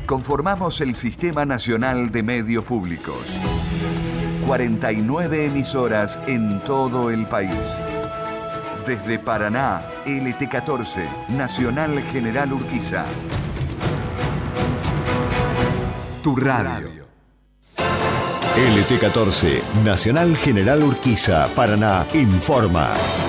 Conformamos el Sistema Nacional de Medios Públicos. 49 emisoras en todo el país. Desde Paraná, LT14, Nacional General Urquiza. Tu radio. LT14, Nacional General Urquiza, Paraná, informa.